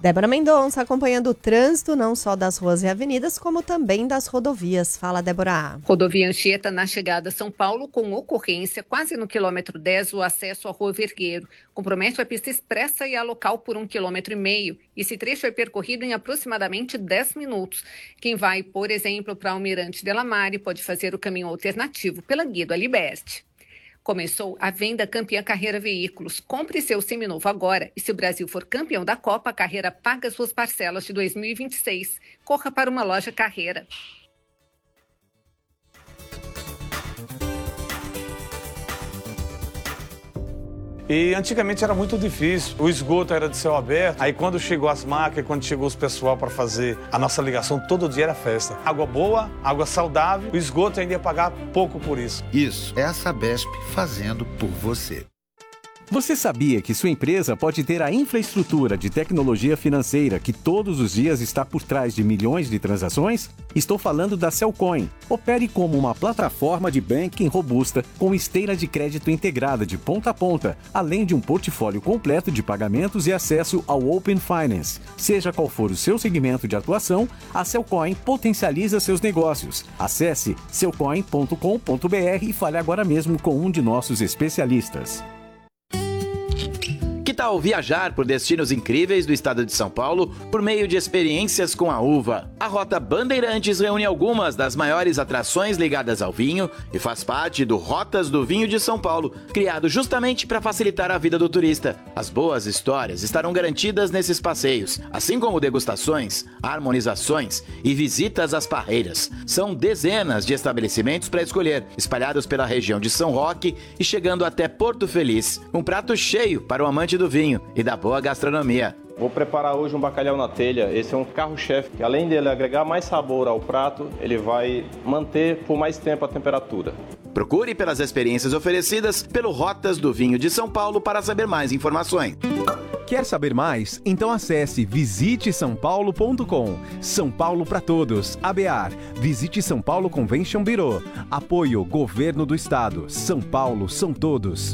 Débora Mendonça acompanhando o trânsito não só das ruas e avenidas, como também das rodovias. Fala, Débora. Rodovia Anchieta na chegada a São Paulo com ocorrência quase no quilômetro 10 o acesso à Rua Vergueiro. Compromete a pista expressa e a local por 1,5 km. Esse trecho é percorrido em aproximadamente 10 minutos. Quem vai, por exemplo, para Almirante de la Mare pode fazer o caminho alternativo pela Guido Aliberti. Começou a venda Campeã Carreira Veículos. Compre seu seminovo agora e se o Brasil for campeão da Copa, a Carreira paga suas parcelas de 2026. Corra para uma loja Carreira. E antigamente era muito difícil, o esgoto era de céu aberto, aí quando chegou as máquinas, quando chegou os pessoal para fazer a nossa ligação, todo dia era festa. Água boa, água saudável, o esgoto ainda ia pagar pouco por isso. Isso é a Sabesp fazendo por você. Você sabia que sua empresa pode ter a infraestrutura de tecnologia financeira que todos os dias está por trás de milhões de transações? Estou falando da Cellcoin. Opere como uma plataforma de banking robusta com esteira de crédito integrada de ponta a ponta, além de um portfólio completo de pagamentos e acesso ao Open Finance. Seja qual for o seu segmento de atuação, a Cellcoin potencializa seus negócios. Acesse cellcoin.com.br e fale agora mesmo com um de nossos especialistas. Que tal viajar por destinos incríveis do estado de São Paulo por meio de experiências com a uva? A Rota Bandeirantes reúne algumas das maiores atrações ligadas ao vinho e faz parte do Rotas do Vinho de São Paulo, criado justamente para facilitar a vida do turista. As boas histórias estarão garantidas nesses passeios, assim como degustações, harmonizações e visitas às parreiras. São dezenas de estabelecimentos para escolher, espalhados pela região de São Roque e chegando até Porto Feliz. Um prato cheio para o amante do vinho e da boa gastronomia. Vou preparar hoje um bacalhau na telha. Esse é um carro-chefe que, além dele agregar mais sabor ao prato, ele vai manter por mais tempo a temperatura. Procure pelas experiências oferecidas pelo Rotas do Vinho de São Paulo para saber mais informações. Quer saber mais? Então acesse visitesaopaulo.com. São Paulo para todos. ABAR. Visite São Paulo Convention Bureau. Apoio Governo do Estado. São Paulo são todos.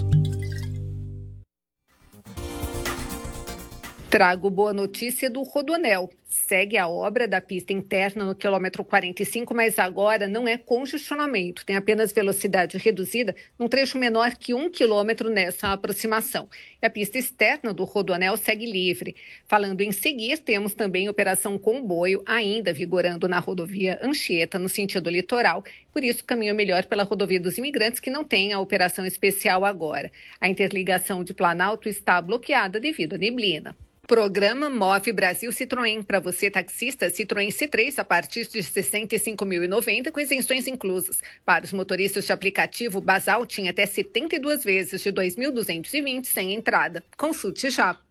Trago boa notícia do Rodoanel. Segue a obra da pista interna no quilômetro 45, mas agora não é congestionamento. Tem apenas velocidade reduzida num trecho menor que 1 quilômetro nessa aproximação. E a pista externa do Rodoanel segue livre. Falando em seguir, temos também Operação Comboio, ainda vigorando na rodovia Anchieta, no sentido litoral. Por isso, caminho melhor pela rodovia dos imigrantes, que não tem a operação especial agora. A interligação de Planalto está bloqueada devido à neblina. Programa Move Brasil Citroën. Para você, taxista, Citroën C3 a partir de R$ 65.090 com isenções inclusas. Para os motoristas de aplicativo, Basal tinha até 72 vezes de 2.220 sem entrada. Consulte já.